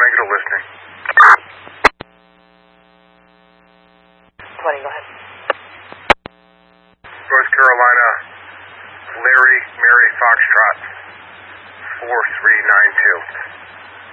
Negative listening. 20, go ahead. North Carolina, Larry, Mary, Foxtrot, 4392.